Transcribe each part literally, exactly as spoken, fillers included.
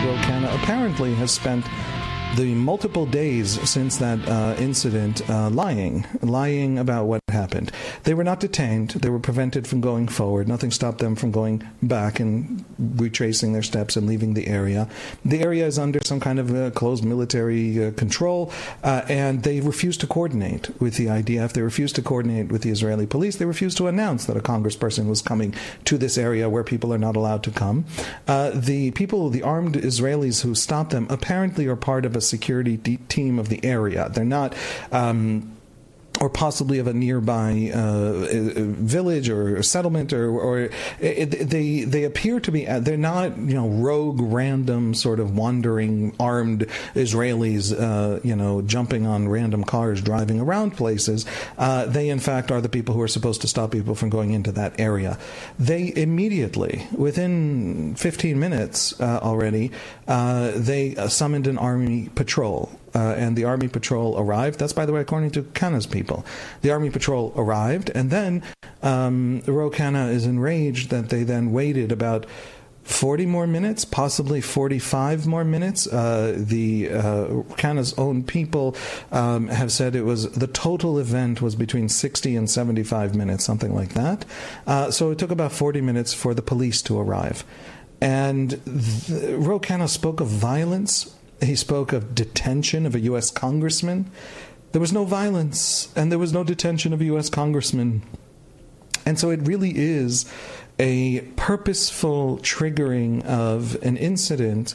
Ro Khanna apparently has spent the multiple days since that uh, incident uh, lying, lying about what happened. They were not detained. They were prevented from going forward. Nothing stopped them from going back and retracing their steps and leaving the area. The area is under some kind of uh, closed military uh, control, uh, and they refused to coordinate with the I D F. They refused to coordinate with the Israeli police. They refused to announce that a congressperson was coming to this area where people are not allowed to come. Uh, the people, the armed Israelis who stopped them, apparently are part of a security de- team of the area. They're not... Um, or possibly of a nearby uh, village or settlement, or, or it, they they appear to be. They're not, you know, rogue, random, sort of wandering armed Israelis, uh, you know, jumping on random cars, driving around places. Uh, they, in fact, are the people who are supposed to stop people from going into that area. They immediately, within fifteen minutes uh, already, uh, they uh, summoned an army patrol. Uh, and the Army Patrol arrived. That's, by the way, according to Khanna's people. The Army Patrol arrived, and then um, Ro Khanna is enraged that they then waited about forty more minutes, possibly forty-five more minutes. Uh, the uh, Khanna's own people um, have said it was the total event was between sixty and seventy-five minutes, something like that. Uh, so it took about forty minutes for the police to arrive. And the, Ro Khanna spoke of violence. He spoke of detention of a U S congressman. There was no violence, and there was no detention of a U S congressman. And so it really is a purposeful triggering of an incident.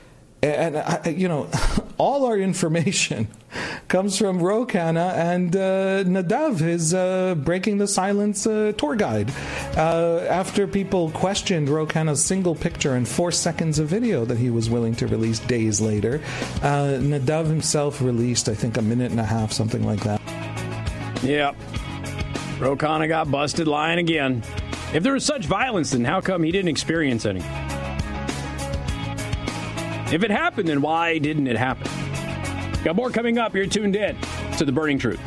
And, I, you know, all our information comes from Ro Khanna and uh, Nadav, his uh, Breaking the Silence uh, tour guide. Uh, after people questioned Ro Khanna's single picture and four seconds of video that he was willing to release days later, uh, Nadav himself released, I think, a minute and a half, something like that. Yeah. Ro Khanna got busted lying again. If there was such violence, then how come he didn't experience any? If it happened, then why didn't it happen? Got more coming up. You're tuned in to The Burning Truth.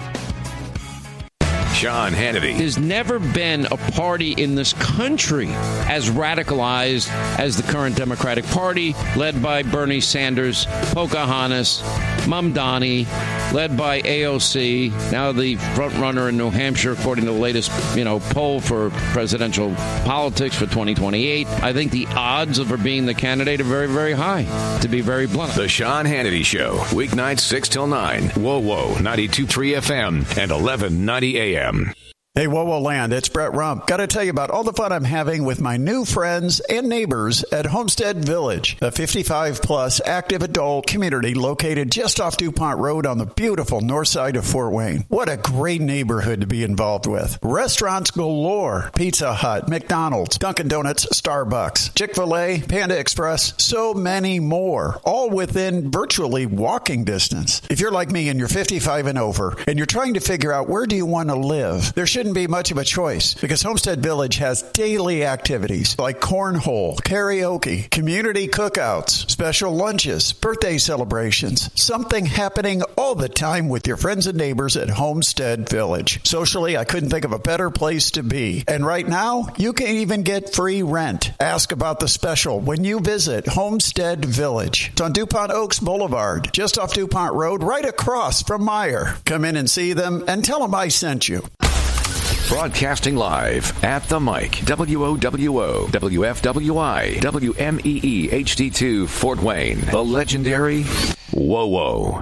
Sean Hannity. There's never been a party in this country as radicalized as the current Democratic Party, led by Bernie Sanders, Pocahontas, Mamdani, led by A O C, now the front runner in New Hampshire, according to the latest, you know, poll for presidential politics for twenty twenty-eight. I think the odds of her being the candidate are very, very high, to be very blunt. The Sean Hannity Show, weeknights six till nine. Whoa, whoa, ninety-two point three F M and eleven ninety A M. Hey, Whoa, Whoa Land, it's Brett Rump. Got to tell you about all the fun I'm having with my new friends and neighbors at Homestead Village, a fifty-five plus active adult community located just off DuPont Road on the beautiful north side of Fort Wayne. What a great neighborhood to be involved with. Restaurants galore, Pizza Hut, McDonald's, Dunkin' Donuts, Starbucks, Chick-fil-A, Panda Express, so many more, all within virtually walking distance. If you're like me and you're fifty-five and over, and you're trying to figure out where do you want to live, there should be much of a choice because Homestead Village has daily activities like cornhole, karaoke, community cookouts, special lunches, birthday celebrations, something happening all the time with your friends and neighbors at Homestead Village. Socially, I couldn't think of a better place to be. And right now, you can even get free rent. Ask about the special when you visit Homestead Village. It's on DuPont Oaks Boulevard, just off DuPont Road, right across from Meijer. Come in and see them and tell them I sent you. Broadcasting live at the mic, W O W O, W F W I, W M E E H D two, Fort Wayne, the legendary Whoa Whoa.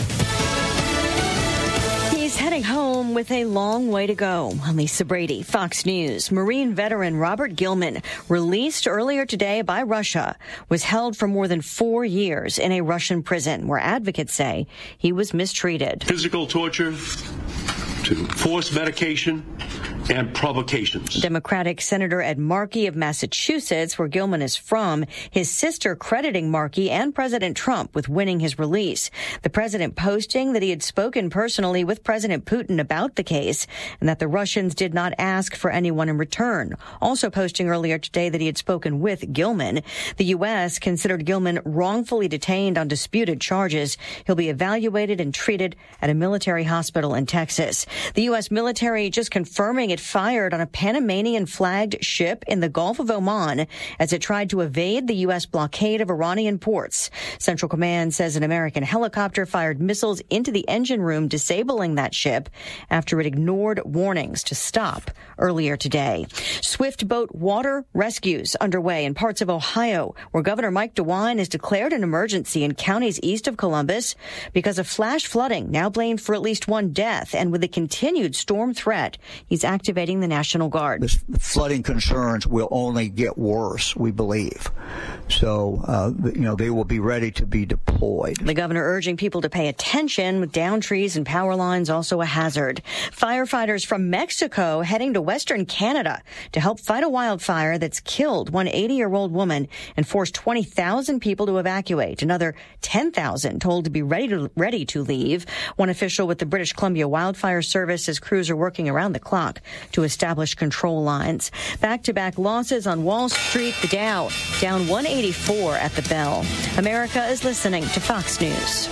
He's heading home with a long way to go. Lisa Brady, Fox News. Marine veteran Robert Gilman, released earlier today by Russia, was held for more than four years in a Russian prison where advocates say he was mistreated. Physical torture, to forced medication, and provocations. Democratic Senator Ed Markey of Massachusetts, where Gilman is from, his sister crediting Markey and President Trump with winning his release. The president posting that he had spoken personally with President Putin about the case and that the Russians did not ask for anyone in return. Also posting earlier today that he had spoken with Gilman. The U S considered Gilman wrongfully detained on disputed charges. He'll be evaluated and treated at a military hospital in Texas. The U S military just confirming it it fired on a Panamanian-flagged ship in the Gulf of Oman as it tried to evade the U S blockade of Iranian ports. Central Command says an American helicopter fired missiles into the engine room, disabling that ship after it ignored warnings to stop earlier today. Swift boat water rescues underway in parts of Ohio, where Governor Mike DeWine has declared an emergency in counties east of Columbus because of flash flooding, now blamed for at least one death. And with the continued storm threat, he's activating the National Guard. The flooding concerns will only get worse, we believe. So, uh, you know, they will be ready to be deployed. The governor urging people to pay attention, with downed trees and power lines also a hazard. Firefighters from Mexico heading to western Canada to help fight a wildfire that's killed one eighty-year-old woman and forced twenty thousand people to evacuate. Another ten thousand told to be ready to, ready to leave. One official with the British Columbia Wildfire Service says crews are working around the clock to establish control lines. Back-to-back losses on Wall Street. The Dow down one eighty-four at the bell. America is listening to Fox News.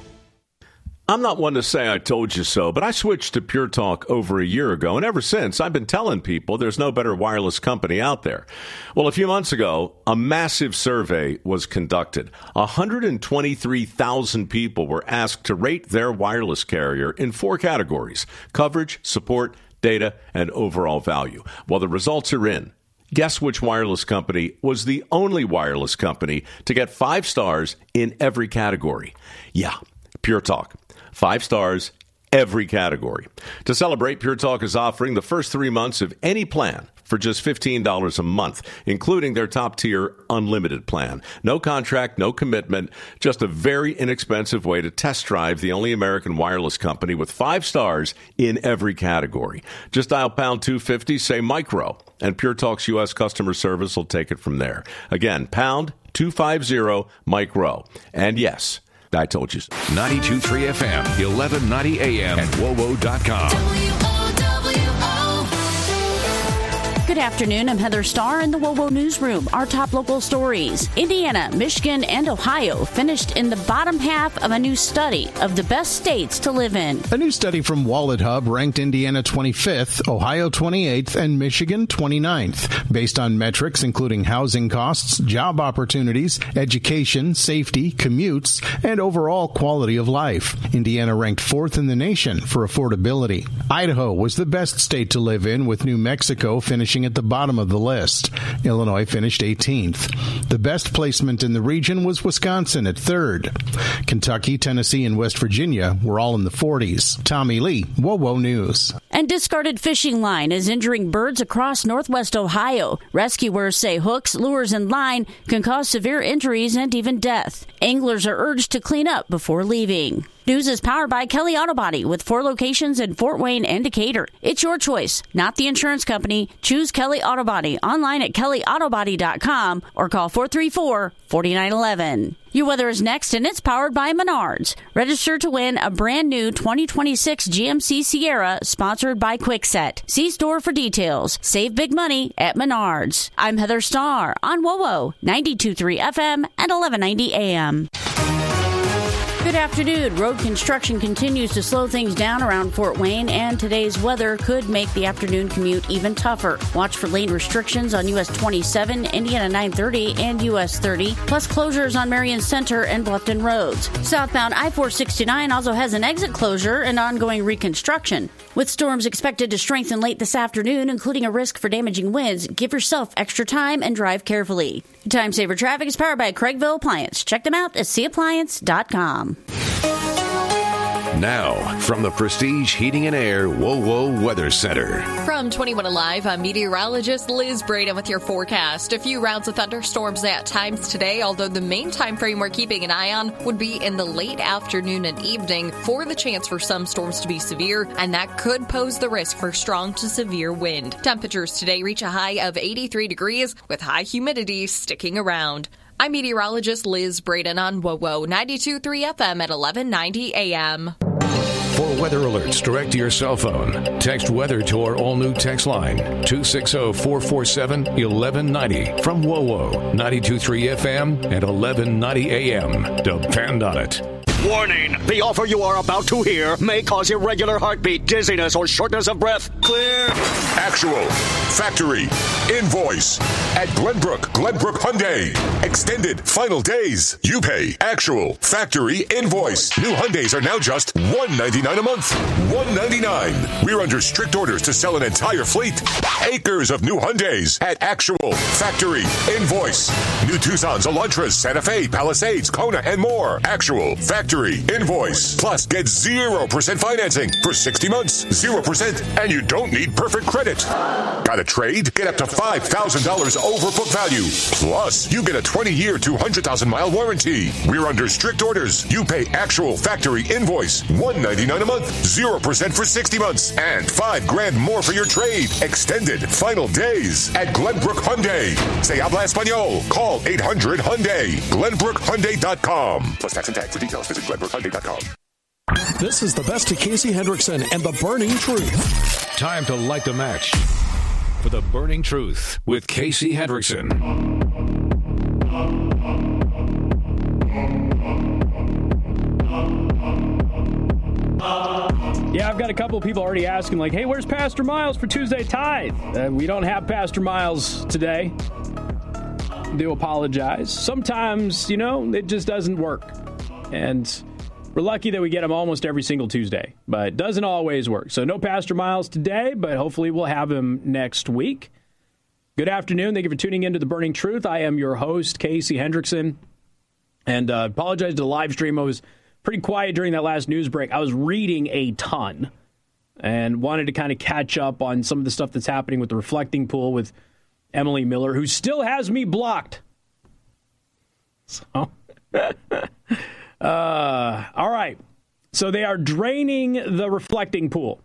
I'm not one to say I told you so, but I switched to Pure Talk over a year ago, and ever since, I've been telling people there's no better wireless company out there. Well, a few months ago, a massive survey was conducted. one hundred twenty-three thousand people were asked to rate their wireless carrier in four categories: coverage, support, data, and overall value. Well, the results are in. Guess which wireless company was the only wireless company to get five stars in every category? Yeah, Pure Talk. Five stars, every category. To celebrate, Pure Talk is offering the first three months of any plan for just fifteen dollars a month, including their top-tier unlimited plan. No contract, no commitment, just a very inexpensive way to test drive the only American wireless company with five stars in every category. Just dial pound two fifty, say micro, and Pure Talk's U S customer service will take it from there. Again, pound two fifty, micro. And yes, I told you so. ninety-two point three F M, eleven ninety A M, and W O W O dot com. Good afternoon. I'm Heather Starr in the W O W O Newsroom. Our top local stories. Indiana, Michigan, and Ohio finished in the bottom half of a new study of the best states to live in. A new study from Wallet Hub ranked Indiana twenty-fifth, Ohio twenty-eighth, and Michigan twenty-ninth, based on metrics including housing costs, job opportunities, education, safety, commutes, and overall quality of life. Indiana ranked fourth in the nation for affordability. Idaho was the best state to live in, with New Mexico finishing at the bottom of the list. Illinois finished eighteenth. The best placement in the region was Wisconsin at third. Kentucky, Tennessee, and West Virginia were all in the forties. Tommy Lee, W O W O News. And discarded fishing line is injuring birds across northwest Ohio. Rescuers say hooks, lures, and line can cause severe injuries and even death. Anglers are urged to clean up before leaving. News is powered by Kelly Auto Body, with four locations in Fort Wayne and Decatur. It's your choice, not the insurance company. Choose Kelly Auto Body online at kelly auto body dot com or call four three four, four nine one one. Your weather is next, and it's powered by Menards. Register to win a brand new twenty twenty-six G M C Sierra, sponsored by Kwikset. See store for details. Save big money at Menards. I'm Heather Starr on W O W O ninety-two point three F M and eleven ninety A M. Good afternoon. Road construction continues to slow things down around Fort Wayne, and today's weather could make the afternoon commute even tougher. Watch for lane restrictions on U S twenty-seven, Indiana nine thirty, and U S thirty, plus closures on Marion Center and Bluffton roads. Southbound I four sixty-nine also has an exit closure and ongoing reconstruction. With storms expected to strengthen late this afternoon, including a risk for damaging winds, give yourself extra time and drive carefully. Time Saver Traffic is powered by Craigville Appliance. Check them out at c appliance dot com. Now, from the Prestige Heating and Air W O W O Weather Center. From twenty-one Alive, I'm meteorologist Liz Braden with your forecast. A few rounds of thunderstorms at times today, although the main time frame we're keeping an eye on would be in the late afternoon and evening for the chance for some storms to be severe, and that could pose the risk for strong to severe wind. Temperatures today reach a high of eighty-three degrees with high humidity sticking around. I'm meteorologist Liz Braden on W O W O ninety-two point three F M at eleven ninety A M. For weather alerts direct to your cell phone, text weather to our all-new text line, two six zero, four four seven, one one nine zero. From W O W O ninety-two point three F M and eleven ninety A M. Depend on it. Warning, the offer you are about to hear may cause irregular heartbeat, dizziness, or shortness of breath. Clear. Actual, factory, invoice. At Glenbrook, Glenbrook Hyundai. Extended final days. You pay actual, factory, invoice. New Hyundais are now just one hundred ninety-nine dollars a month. one hundred ninety-nine dollars. We're under strict orders to sell an entire fleet. Acres of new Hyundais at actual, factory, invoice. New Tucsons, Elantras, Santa Fe, Palisades, Kona, and more. Actual, factory, invoice. Plus, get zero percent financing for sixty months. zero percent. And you don't need perfect credit. Got a trade? Get up to five thousand dollars over book value. Plus, you get a twenty-year, two hundred thousand mile warranty. We're under strict orders. You pay actual, factory, invoice. one hundred ninety-nine dollars a month. zero percent for sixty months. And five grand more for your trade. Extended final days at Glenbrook Hyundai. Se habla español. Call eight hundred Hyundai. Glenbrook Hyundai dot com. Plus tax and tag. For details, visit Glenbrook Hyundai dot com. This is the best of Casey Hendrickson and the Burning Truth. Time to light the match for the Burning Truth with Casey Hendrickson. Yeah, I've got a couple of people already asking, like, hey, where's Pastor Miles for Tuesday Tithe? Uh, we don't have Pastor Miles today. Do apologize. Sometimes, you know, it just doesn't work. And we're lucky that we get him almost every single Tuesday, but it doesn't always work. So no Pastor Miles today, but hopefully we'll have him next week. Good afternoon. Thank you for tuning into The Burning Truth. I am your host, Casey Hendrickson. And uh, apologize to the live stream. I was pretty quiet during that last news break. I was reading a ton and wanted to kind of catch up on some of the stuff that's happening with the reflecting pool with Emily Miller, who still has me blocked. So, uh, all right. So they are draining the reflecting pool.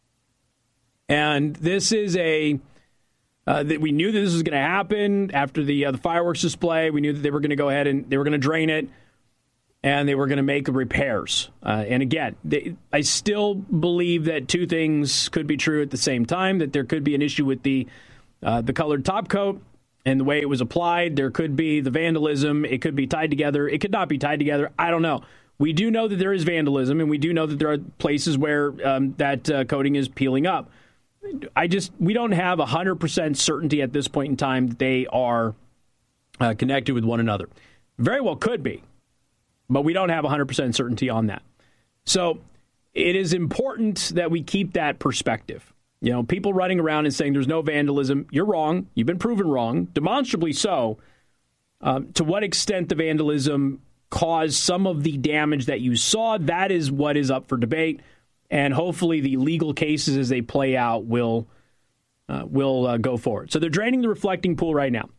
And this is a, uh, that we knew that this was going to happen after the, uh, the fireworks display. We knew that they were going to go ahead and they were going to drain it. And they were going to make repairs. Uh, and again, they, I still believe that two things could be true at the same time, that there could be an issue with the uh, the colored top coat and the way it was applied. There could be the vandalism. It could be tied together. It could not be tied together. I don't know. We do know that there is vandalism, and we do know that there are places where um, that uh, coating is peeling up. I just, we don't have one hundred percent certainty at this point in time that they are uh, connected with one another. Very well could be. But we don't have one hundred percent certainty on that. So it is important that we keep that perspective. You know, people running around and saying there's no vandalism, you're wrong. You've been proven wrong, demonstrably so. Um, to what extent the vandalism caused some of the damage that you saw, that is what is up for debate. And hopefully the legal cases as they play out will, uh, will uh, go forward. So they're draining the reflecting pool right now.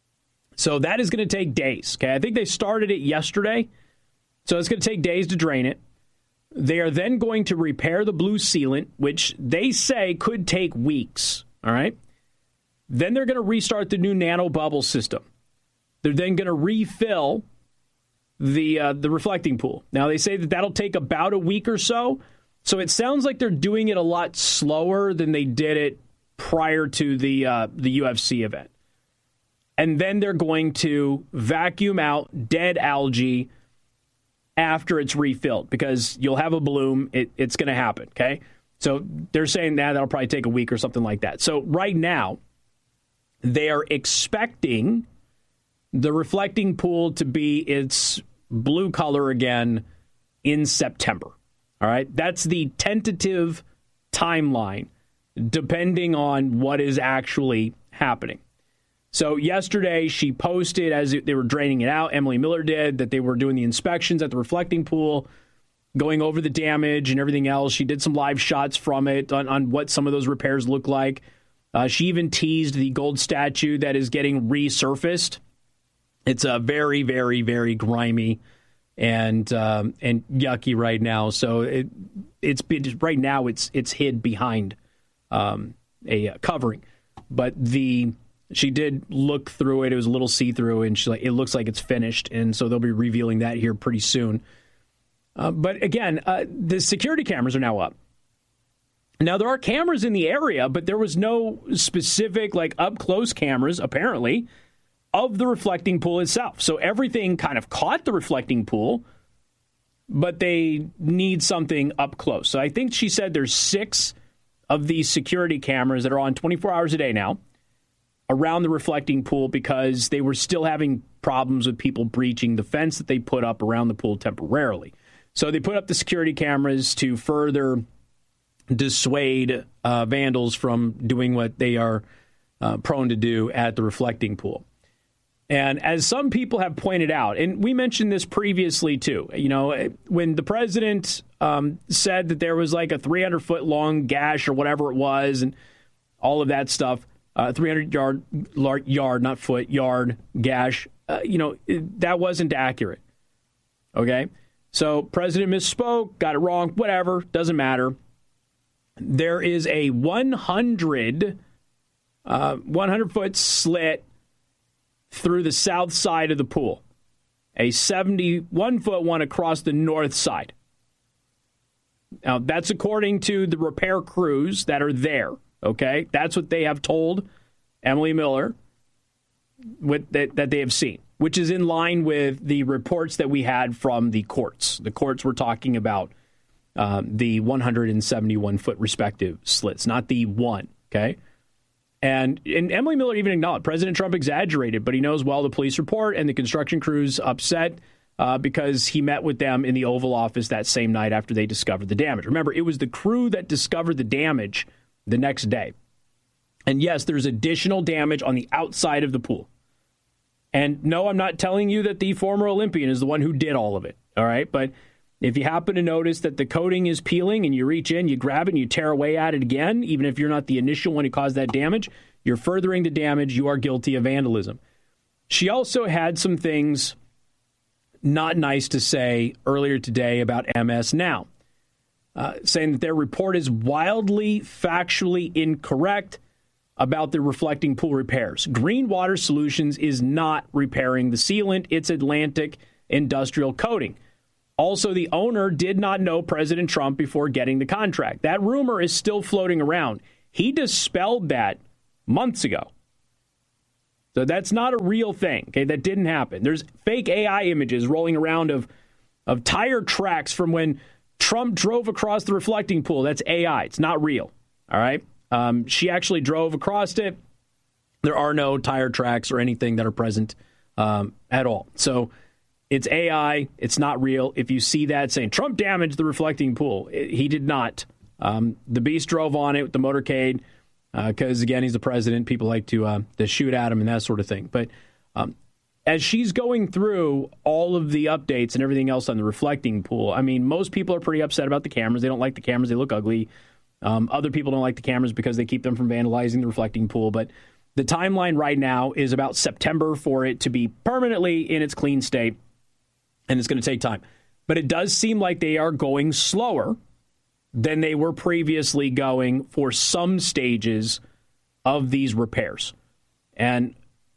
So that is going to take days. Okay, I think they started it yesterday. So it's going to take days to drain it. They are then going to repair the blue sealant, which they say could take weeks. All right. Then they're going to restart the new nano bubble system. They're then going to refill the uh, the reflecting pool. Now, they say that that'll take about a week or so. So it sounds like they're doing it a lot slower than they did it prior to the uh, the U F C event. And then they're going to vacuum out dead algae after it's refilled, because you'll have a bloom. It, it's going to happen, okay? So they're saying that that'll probably take a week or something like that. So right now, they are expecting the reflecting pool to be its blue color again in September, all right? That's the tentative timeline, depending on what is actually happening. So yesterday, she posted, as they were draining it out, Emily Miller did, that they were doing the inspections at the reflecting pool, going over the damage and everything else. She did some live shots from it on, on what some of those repairs look like. Uh, she even teased the gold statue that is getting resurfaced. It's a uh, very, very, very grimy and um, and yucky right now. So it it's been, right now it's it's hid behind um, a uh, covering, but the She did look through it. It was a little see-through, and she's like, it looks like it's finished. And so they'll be revealing that here pretty soon. Uh, but again, uh, the security cameras are now up. Now, there are cameras in the area, but there was no specific, like, up-close cameras, apparently, of the reflecting pool itself. So everything kind of caught the reflecting pool, but they need something up close. So I think she said there's six of these security cameras that are on twenty-four hours a day now around the reflecting pool because they were still having problems with people breaching the fence that they put up around the pool temporarily. So they put up the security cameras to further dissuade uh, vandals from doing what they are uh, prone to do at the reflecting pool. And as some people have pointed out, and we mentioned this previously too, you know, when the president um, said that there was like a three hundred foot long gash or whatever it was and all of that stuff, uh, three hundred yard, yard, not foot, yard gash, uh, you know, that wasn't accurate. Okay. So president misspoke, got it wrong, whatever, doesn't matter. There is a one hundred, uh, one hundred foot slit through the south side of the pool, a seventy-one foot one across the north side. Now, that's according to the repair crews that are there, okay? That's what they have told Emily Miller with, that, that they have seen, which is in line with the reports that we had from the courts. The courts were talking about um, the one hundred seventy-one foot respective slits, not the one, okay? And, and Emily Miller even acknowledged President Trump exaggerated, but he knows well the police report and the construction crews upset uh, because he met with them in the Oval Office that same night after they discovered the damage. Remember, it was the crew that discovered the damage the next day. And yes, there's additional damage on the outside of the pool. And no, I'm not telling you that the former Olympian is the one who did all of it. All right. But if you happen to notice that the coating is peeling and you reach in, you grab it and you tear away at it again, even if you're not the initial one who caused that damage, you're furthering the damage. You are guilty of vandalism. She also had some things not nice to say earlier today about M S Now, uh, saying that their report is wildly factually incorrect about the reflecting pool repairs. Green Water Solutions is not repairing the sealant. It's Atlantic Industrial Coating. Also, the owner did not know President Trump before getting the contract. That rumor is still floating around. He dispelled that months ago. So that's not a real thing. Okay, that didn't happen. There's fake A I images rolling around of, of tire tracks from when Trump drove across the reflecting pool. That's A I. It's not real. All right. Um, she actually drove across it. There are no tire tracks or anything that are present um, at all. So it's A I. It's not real. If you see that saying Trump damaged the reflecting pool, it, he did not. Um, the Beast drove on it with the motorcade because, uh, again, he's the president. People like to, uh, to shoot at him and that sort of thing. But um, as she's going through all of the updates and everything else on the reflecting pool, I mean, most people are pretty upset about the cameras. They don't like the cameras. They look ugly. Um, other people don't like the cameras because they keep them from vandalizing the reflecting pool. But the timeline right now is about September for it to be permanently in its clean state. And it's going to take time. But it does seem like they are going slower than they were previously going for some stages of these repairs. And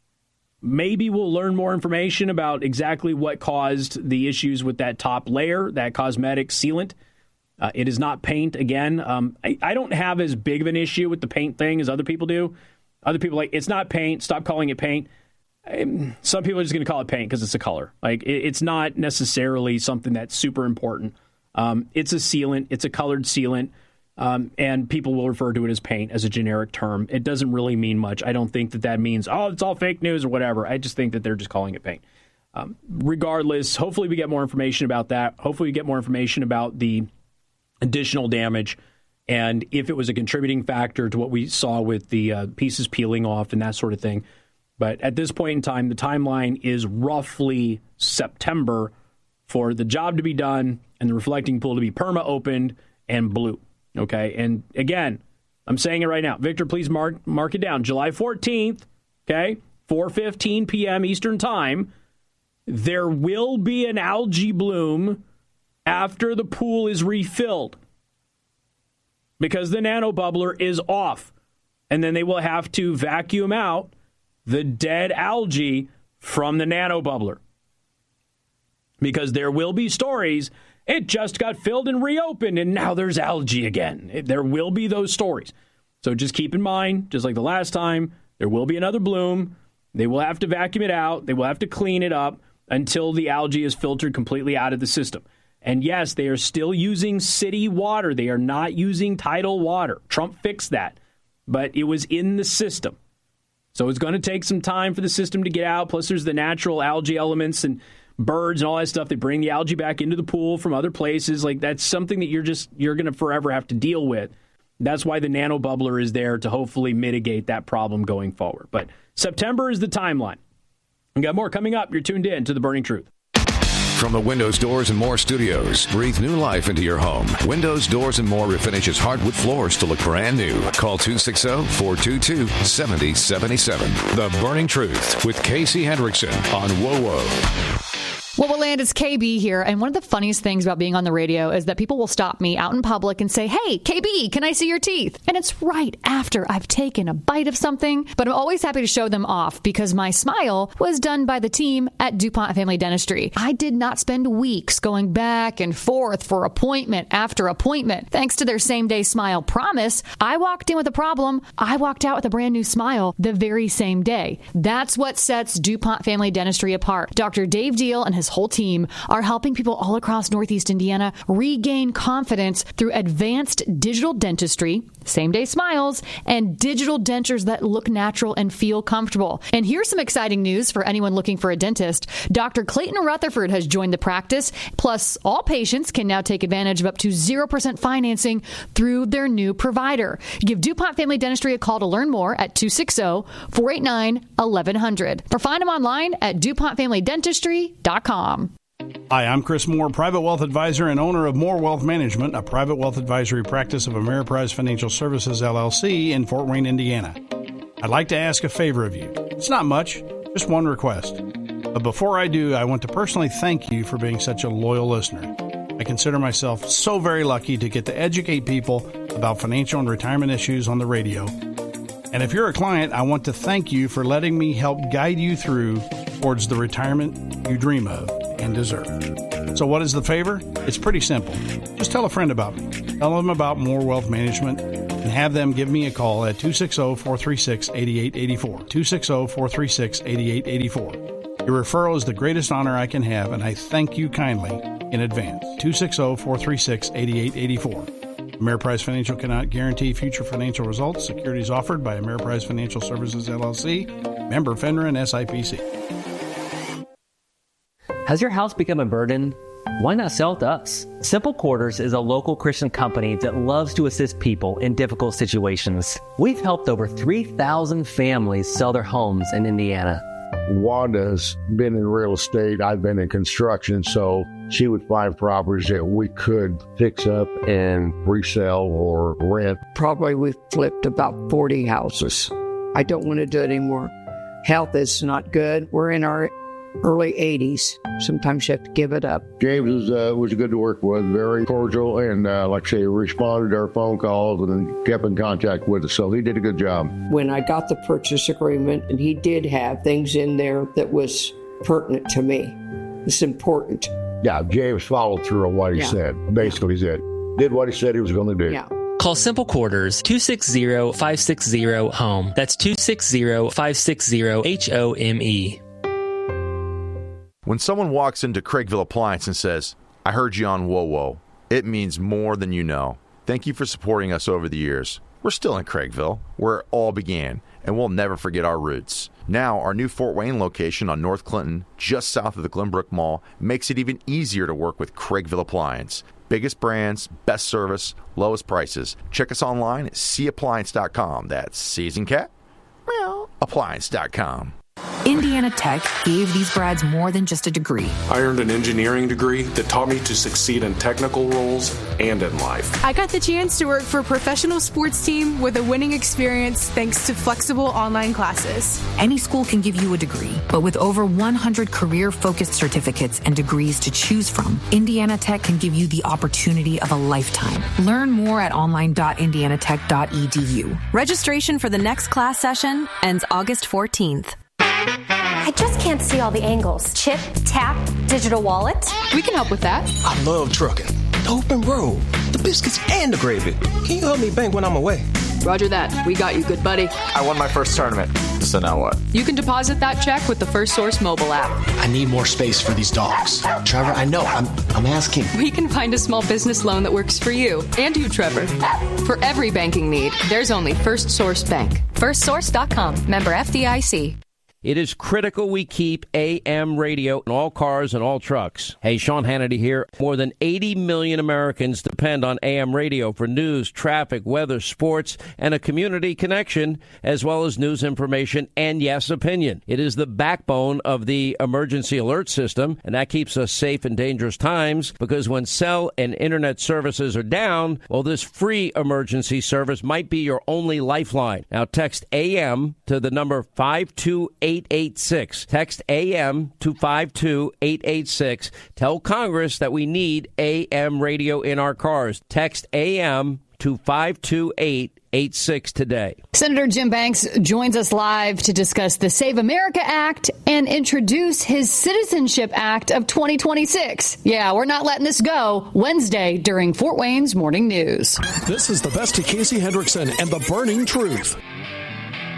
maybe we'll learn more information about exactly what caused the issues with that top layer, that cosmetic sealant. Uh, it is not paint, again. Um, I, I don't have as big of an issue with the paint thing as other people do. Other people are like, it's not paint. Stop calling it paint. Some people are just going to call it paint because it's a color. Like it, it's not necessarily something that's super important. Um, it's a sealant. It's a colored sealant. Um, and people will refer to it as paint as a generic term. It doesn't really mean much. I don't think that that means, oh, it's all fake news or whatever. I just think that they're just calling it paint. Um, regardless, hopefully we get more information about that. Hopefully we get more information about the additional damage and if it was a contributing factor to what we saw with the uh, pieces peeling off and that sort of thing. But at this point in time, the timeline is roughly September for the job to be done and the reflecting pool to be perma opened and blue. Okay. And again, I'm saying it right now. Victor, please mark mark it down. July fourteenth, okay, four fifteen p.m. Eastern time, there will be an algae bloom after the pool is refilled because the nanobubbler is off. And then they will have to vacuum out the dead algae from the nanobubbler. Because there will be stories, it just got filled and reopened, and now there's algae again. It, there will be those stories. So just keep in mind, just like the last time, there will be another bloom. They will have to vacuum it out. They will have to clean it up until the algae is filtered completely out of the system. And yes, they are still using city water. They are not using tidal water. Trump fixed that. But it was in the system. So it's going to take some time for the system to get out. Plus, there's the natural algae elements and birds and all that stuff. They bring the algae back into the pool from other places. Like, that's something that you're just, you're going to forever have to deal with. That's why the nano bubbler is there to hopefully mitigate that problem going forward. But September is the timeline. We got more coming up. You're tuned in to The Burning Truth. From the Windows, Doors, and More studios, breathe new life into your home. Windows, Doors, and More refinishes hardwood floors to look brand new. Call two six zero, four two two, seven zero seven seven. The Burning Truth with Casey Hendrickson on WoWo. Well, well, land, it's K B here, and one of the funniest things about being on the radio is that people will stop me out in public and say, hey, K B, can I see your teeth? And it's right after I've taken a bite of something, but I'm always happy to show them off because my smile was done by the team at DuPont Family Dentistry. I did not spend weeks going back and forth for appointment after appointment. Thanks to their same-day smile promise, I walked in with a problem. I walked out with a brand new smile the very same day. That's what sets DuPont Family Dentistry apart. Doctor Dave Deal and his whole team are helping people all across Northeast Indiana regain confidence through advanced digital dentistry, same-day smiles, and digital dentures that look natural and feel comfortable. And here's some exciting news for anyone looking for a dentist. Doctor Clayton Rutherford has joined the practice. Plus, all patients can now take advantage of up to zero percent financing through their new provider. Give DuPont Family Dentistry a call to learn more at two six zero, four eight nine, eleven hundred or find them online at DuPont Family Dentistry dot com. Hi, I'm Chris Moore, private wealth advisor and owner of Moore Wealth Management, a private wealth advisory practice of Ameriprise Financial Services, L L C in Fort Wayne, Indiana. I'd like to ask a favor of you. It's not much, just one request. But before I do, I want to personally thank you for being such a loyal listener. I consider myself so very lucky to get to educate people about financial and retirement issues on the radio. And if you're a client, I want to thank you for letting me help guide you through towards the retirement you dream of and deserve. So what is the favor? It's pretty simple. Just tell a friend about me. Tell them about Moore Wealth Management and have them give me a call at two six zero, four three six, eight eight eight four. two six zero, four three six, eight eight eight four. Your referral is the greatest honor I can have, and I thank you kindly in advance. two six zero, four three six, eight eight eight four. Ameriprise Financial cannot guarantee future financial results. Securities offered by Ameriprise Financial Services, L L C. Member FINRA and S I P C. Has your house become a burden? Why not sell it to us? Simple Quarters is a local Christian company that loves to assist people in difficult situations. We've helped over three thousand families sell their homes in Indiana. Wanda's been in real estate. I've been in construction, so she would find properties that we could fix up and resell or rent. Probably we've flipped about forty houses. I don't want to do it anymore. Health is not good. We're in our early eighties. Sometimes you have to give it up. James was, uh, was good to work with, very cordial, and uh, like I say, responded to our phone calls and kept in contact with us, so he did a good job. When I got the purchase agreement, and he did have things in there that was pertinent to me. It's important. Yeah, James followed through on what he yeah. said. Basically, he said, did what he said he was going to do. Yeah. Call Simple Quarters two six zero, five six zero, HOME. That's two six zero, five six zero, H O M E. When someone walks into Craigville Appliance and says, I heard you on WoWo, it means more than you know. Thank you for supporting us over the years. We're still in Craigville, where it all began, and we'll never forget our roots. Now, our new Fort Wayne location on North Clinton, just south of the Glenbrook Mall, makes it even easier to work with Craigville Appliance. Biggest brands, best service, lowest prices. Check us online at c appliance dot com. That's Season Cat, meow, appliance dot com. Indiana Tech gave these grads more than just a degree. I earned an engineering degree that taught me to succeed in technical roles and in life. I got the chance to work for a professional sports team with a winning experience thanks to flexible online classes. Any school can give you a degree, but with over one hundred career-focused certificates and degrees to choose from, Indiana Tech can give you the opportunity of a lifetime. Learn more at online dot indiana tech dot e d u. Registration for the next class session ends August fourteenth. I just can't see all the angles. Chip, tap, digital wallet. We can help with that. I love trucking. The open road, the biscuits, and the gravy. Can you help me bank when I'm away? Roger that. We got you, good buddy. I won my first tournament. So now what? You can deposit that check with the First Source mobile app. I need more space for these dogs. Trevor, I know. I'm I'm asking. We can find a small business loan that works for you and you, Trevor. For every banking need, there's only First Source Bank. first source dot com. Member F D I C. It is critical we keep A M radio in all cars and all trucks. Hey, Sean Hannity here. More than eighty million Americans depend on A M radio for news, traffic, weather, sports, and a community connection, as well as news information and, yes, opinion. It is the backbone of the emergency alert system, and that keeps us safe in dangerous times, because when cell and internet services are down, well, this free emergency service might be your only lifeline. Now, text A M to the number five two eight eight six. Text A M to five two eight eight six. Tell Congress that we need A M radio in our cars. Text A M to five two eight eight six today. Senator Jim Banks joins us live to discuss the Save America Act and introduce his Citizenship Act of twenty twenty-six. Yeah, we're not letting this go. Wednesday during Fort Wayne's Morning News. This is the best of Casey Hendrickson and the burning truth.